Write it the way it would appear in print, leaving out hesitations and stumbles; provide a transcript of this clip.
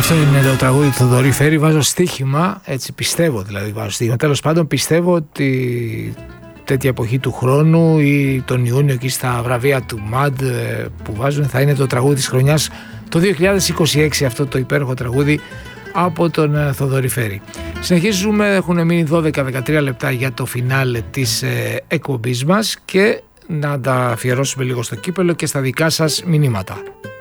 Αυτό είναι το τραγούδι του Θοδωρή Φέρη. Βάζω στοίχημα, έτσι πιστεύω δηλαδή, βάζω στοίχημα. Τέλος πάντων, πιστεύω ότι τέτοια εποχή του χρόνου ή τον Ιούνιο εκεί στα βραβεία του ΜΑΝΤ που βάζουν θα είναι το τραγούδι της χρονιάς το 2026, αυτό το υπέροχο τραγούδι από τον Θοδωρή Φέρη. Συνεχίζουμε, έχουν μείνει 12-13 λεπτά για το φινάλε της εκπομπής μας και να τα αφιερώσουμε λίγο στο κύπελο και στα δικά σας μηνύματα.